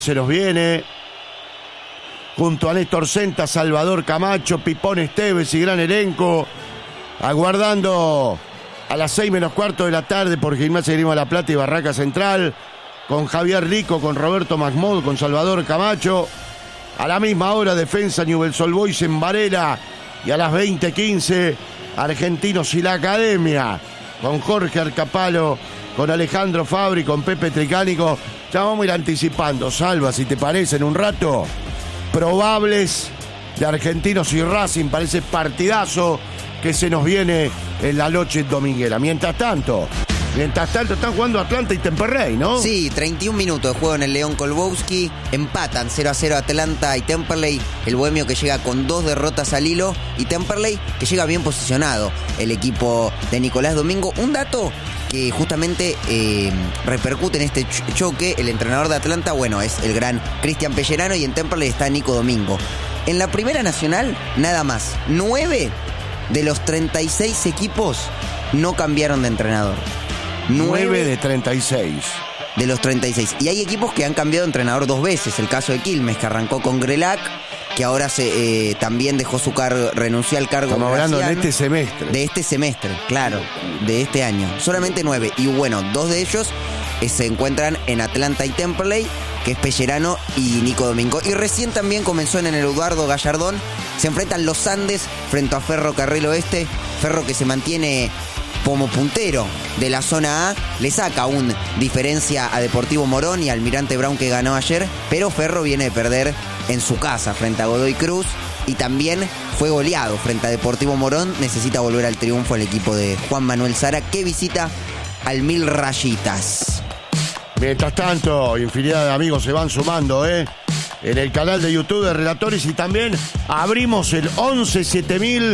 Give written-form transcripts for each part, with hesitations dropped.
Se nos viene junto a Néstor Senta, Salvador Camacho, Pipón Esteves y gran elenco, aguardando a las 6:15 de la tarde por Gimnasia Grima La Plata y Barraca Central, con Javier Rico, con Roberto Magmod, con Salvador Camacho. A la misma hora, Defensa Newell's Old Boys en Varela, y a las 20:15, Argentinos y la Academia, con Jorge Arcapalo, con Alejandro Fabri, con Pepe Tricánico. Ya vamos a ir anticipando, Salva, si te parece, en un rato, probables de Argentinos y Racing para ese partidazo que se nos viene en la noche dominguera. Mientras tanto, están jugando Atlanta y Temperley, ¿no? Sí, 31 minutos de juego en el León Kolbowski. Empatan 0-0 Atlanta y Temperley. El bohemio que llega con 2 derrotas al hilo. Y Temperley que llega bien posicionado. El equipo de Nicolás Domingo. Un dato que justamente repercute en este choque. El entrenador de Atlanta, bueno, es el gran Cristian Pellerano. Y en Temperley está Nico Domingo. En la Primera Nacional, nada más. 9 de los 36 equipos no cambiaron de entrenador. 9 de 36. De los 36. Y hay equipos que han cambiado de entrenador 2 veces. El caso de Quilmes, que arrancó con Grelac, que ahora también dejó su cargo, renunció al cargo. Estamos hablando de este semestre. De este semestre, claro, de este año. Solamente 9. Y bueno, 2 de ellos se encuentran en Atlanta y Temperley, que es Pellerano y Nico Domingo. Y recién también comenzó en el Eduardo Gallardón. Se enfrentan los Andes frente a Ferro Carril Oeste. Ferro que se mantiene como puntero de la zona A, le saca un diferencia a Deportivo Morón y a Almirante Brown, que ganó ayer, pero Ferro viene de perder en su casa frente a Godoy Cruz y también fue goleado frente a Deportivo Morón. Necesita volver al triunfo el equipo de Juan Manuel Sara, que visita al Mil Rayitas. Mientras tanto, infinidad de amigos se van sumando, en el canal de YouTube de Relatores, y también abrimos el 11 7000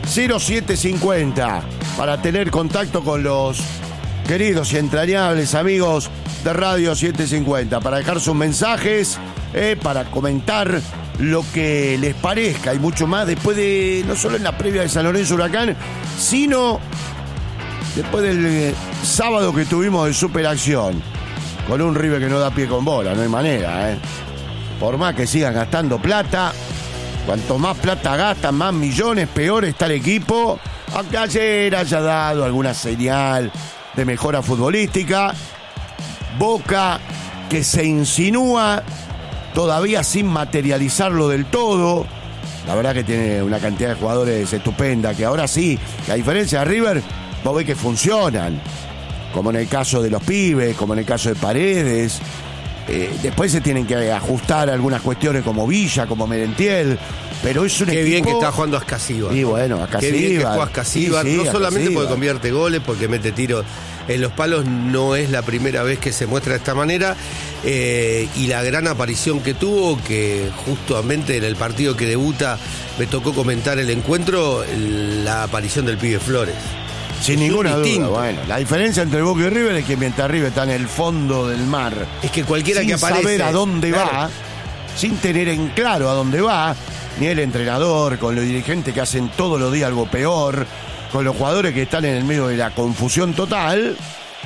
0750 para tener contacto con los queridos y entrañables amigos de Radio 750, para dejar sus mensajes, para comentar lo que les parezca y mucho más después de, no solo en la previa de San Lorenzo Huracán, sino después del sábado que tuvimos de superacción, con un River que no da pie con bola, no hay manera, por más que sigan gastando plata. Cuanto más plata gastan, más millones, peor está el equipo. Aunque ayer haya dado alguna señal de mejora futbolística. Boca, que se insinúa, todavía sin materializarlo del todo. La verdad que tiene una cantidad de jugadores estupenda, que ahora sí, que a diferencia de River, vos ves que funcionan. Como en el caso de los pibes, como en el caso de Paredes. Después se tienen que ajustar algunas cuestiones como Villa, como Merentiel, pero es un equipo... Qué bien que está jugando Ascasíbar. Y bueno, Ascasíbar. Qué bien que juega Ascasíbar, sí, no solamente Ascasíbar, porque convierte goles, porque mete tiros en los palos. No es la primera vez que se muestra de esta manera, y la gran aparición que tuvo, que justamente en el partido que debuta me tocó comentar el encuentro, la aparición del pibe Flores. Sin ninguna duda, bueno. La diferencia entre Boca y River es que mientras River está en el fondo del mar, es que cualquiera sin que aparece, saber a dónde va, sin tener en claro a dónde va, ni el entrenador, con los dirigentes que hacen todos los días algo peor, con los jugadores que están en el medio de la confusión total,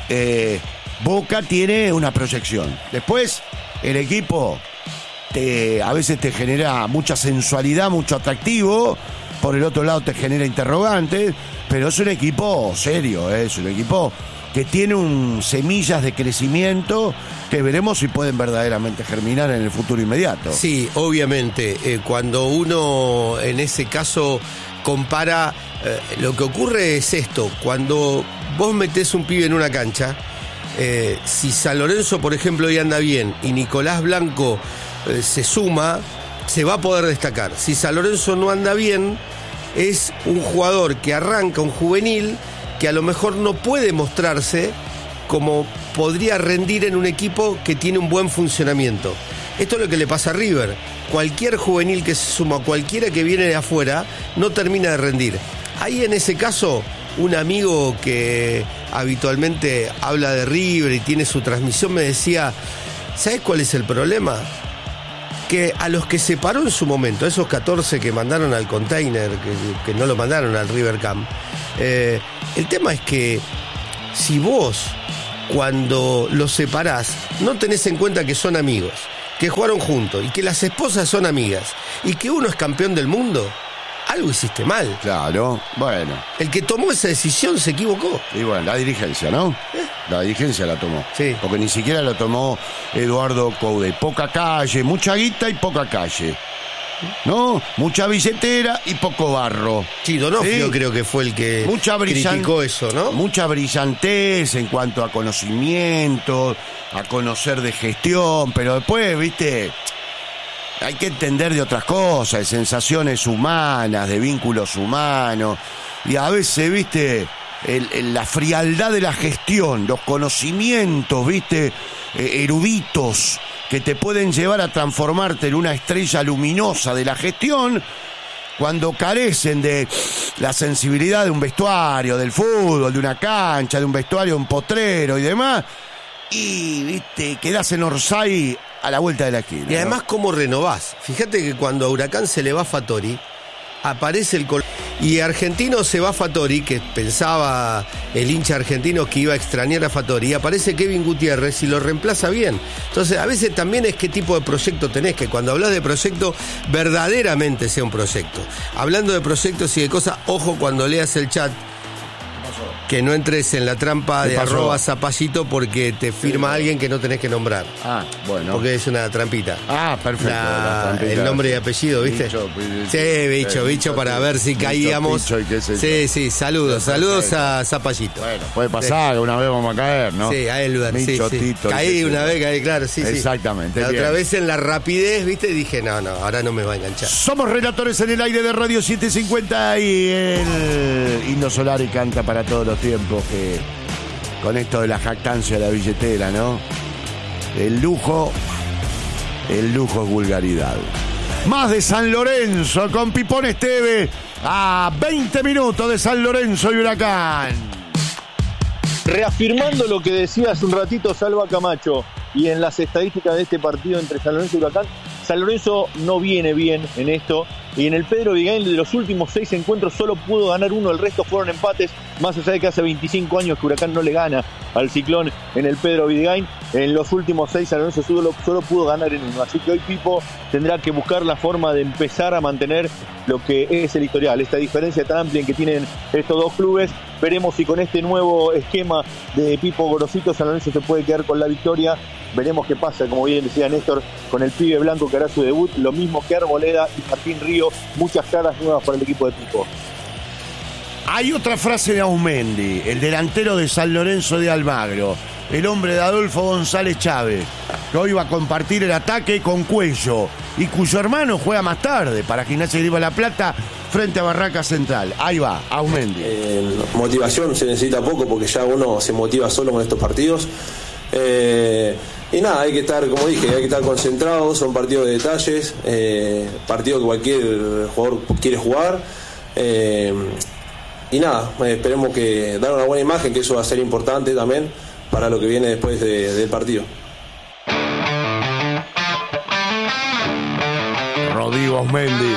Boca tiene una proyección. Después, el equipo a veces te genera mucha sensualidad, mucho atractivo. Por el otro lado te genera interrogantes, pero es un equipo serio, es un equipo que tiene semillas de crecimiento que veremos si pueden verdaderamente germinar en el futuro inmediato. Sí, obviamente, cuando uno en ese caso compara, lo que ocurre es esto: cuando vos metés un pibe en una cancha, si San Lorenzo, por ejemplo, hoy anda bien y Nicolás Blanco se suma, se va a poder destacar. Si San Lorenzo no anda bien, es un jugador que arranca, un juvenil, que a lo mejor no puede mostrarse como podría rendir en un equipo que tiene un buen funcionamiento. Esto es lo que le pasa a River. Cualquier juvenil que se suma, cualquiera que viene de afuera, no termina de rendir. Ahí en ese caso, un amigo que habitualmente habla de River y tiene su transmisión me decía, ¿sabes cuál es el problema? Que a los que se paró en su momento, esos 14 que mandaron al container, que no lo mandaron al River Camp, el tema es que si vos, cuando los separás, no tenés en cuenta que son amigos, que jugaron juntos y que las esposas son amigas y que uno es campeón del mundo, algo hiciste mal. Claro, bueno. El que tomó esa decisión se equivocó. Y bueno, la dirigencia, ¿no? La dirigencia la tomó. Sí. Porque ni siquiera la tomó Eduardo Coudet. Poca calle, mucha guita y poca calle. ¿No? Mucha billetera y poco barro. Sí, Donofrio ¿sí? creo que fue el que criticó eso, ¿no? Mucha brillantez en cuanto a conocimiento, a conocer de gestión, pero después, viste, hay que entender de otras cosas, de sensaciones humanas, de vínculos humanos, y a veces, viste, la frialdad de la gestión, los conocimientos, viste, eruditos, que te pueden llevar a transformarte en una estrella luminosa de la gestión, cuando carecen de la sensibilidad de un vestuario, del fútbol, de una cancha, de un vestuario, de un potrero y demás, y viste, quedás en Orsay a la vuelta de la esquina. Y además, ¿no? ¿Cómo renovás? Fíjate que cuando a Huracán se le va Fattori, aparece el y Argentino se va Fattori, que pensaba el hincha argentino que iba a extrañar a Fattori, y aparece Kevin Gutiérrez y lo reemplaza bien. Entonces, a veces también es qué tipo de proyecto tenés, que cuando hablas de proyecto, verdaderamente sea un proyecto. Hablando de proyectos y de cosas, ojo cuando leas el chat, que no entres en la trampa de @Zapallito porque te firma alguien que no tenés que nombrar. Ah, bueno. Porque es una trampita. Ah, perfecto. La trampita. El nombre y apellido, ¿viste? Bicho, para ver si caíamos. Sí, saludos a Zapallito. Bueno, puede pasar, que una vez vamos a caer, ¿no? Sí, a Elber, Micho, sí. Tito, caí una vez, claro, sí. Exactamente. La otra vez en la rapidez, ¿viste? Dije, no, ahora no me va a enganchar. Somos relatores en el aire de Radio 750 y el Indio Solari canta para todos los tiempos, que con esto de la jactancia de la billetera, ¿no? El lujo es vulgaridad. Más de San Lorenzo con Pipón Esteve a 20 minutos de San Lorenzo y Huracán. Reafirmando lo que decía hace un ratito Salva Camacho y en las estadísticas de este partido entre San Lorenzo y Huracán, San Lorenzo no viene bien en esto. Y en el Pedro Vigain, de los últimos 6 encuentros, solo pudo ganar uno, el resto fueron empates, más allá de que hace 25 años que Huracán no le gana al Ciclón en el Pedro Vigain. En los últimos 6 San Lorenzo solo pudo ganar en uno, así que hoy Pipo tendrá que buscar la forma de empezar a mantener lo que es el historial, esta diferencia tan amplia que tienen estos dos clubes. Veremos si con este nuevo esquema de Pipo Gorosito San Lorenzo se puede quedar con la victoria. Veremos qué pasa, como bien decía Néstor, con el pibe blanco que hará su debut, lo mismo que Arboleda y Martín Río, muchas caras nuevas para el equipo de Pipo. Hay otra frase de Aumendi, el delantero de San Lorenzo de Almagro, el hombre de Adolfo González Chávez, que hoy va a compartir el ataque con Cuello y cuyo hermano juega más tarde para Gimnasia y Grima La Plata frente a Barraca Central. Ahí va, Aumendi. Motivación se necesita poco porque ya uno se motiva solo con estos partidos. Y nada, hay que estar, como dije, hay que estar concentrados, son partidos de detalles, partidos que cualquier jugador quiere jugar. Y nada, esperemos que dar una buena imagen, que eso va a ser importante también para lo que viene después del partido. Rodrigo Aumendi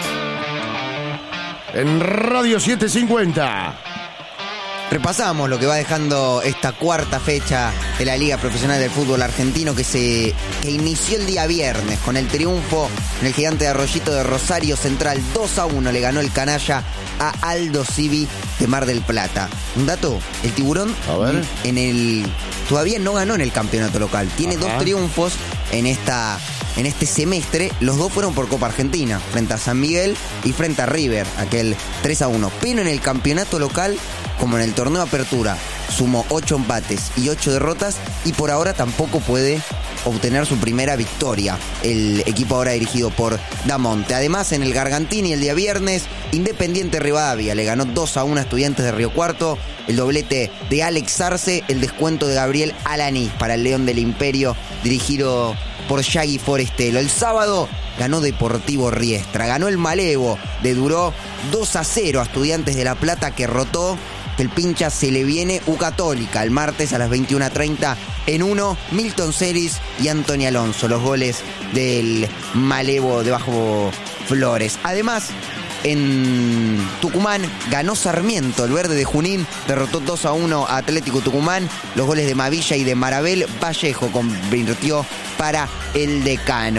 en Radio 750. Repasamos lo que va dejando esta cuarta fecha de la Liga Profesional del Fútbol Argentino que inició el día viernes con el triunfo en el Gigante de Arroyito de Rosario Central. 2-1 le ganó el canalla a Aldo Civi de Mar del Plata. Un dato, el Tiburón todavía no ganó en el campeonato local. Tiene 2 triunfos en este semestre. Los 2 fueron por Copa Argentina, frente a San Miguel y frente a River, aquel 3-1. Pero en el campeonato local, como en el torneo Apertura, sumó 8 empates y 8 derrotas y por ahora tampoco puede obtener su primera victoria el equipo ahora dirigido por Damonte. Además, en el Gargantini el día viernes, Independiente Rivadavia le ganó 2-1 a Estudiantes de Río Cuarto, el doblete de Alex Arce, el descuento de Gabriel Alanis para el León del Imperio dirigido por Yagi Forestelo. El sábado ganó Deportivo Riestra, ganó el Malevo de Duró 2-0 a Estudiantes de La Plata, que rotó que el pincha se le viene U Católica el martes a las 21:30 en 1, Milton Celis y Antonio Alonso, los goles del Malevo de Bajo Flores. Además, En Tucumán ganó Sarmiento, el verde de Junín, derrotó 2-1 a Atlético Tucumán. Los goles de Mavilla y de Marabel. Vallejo convirtió para el Decano.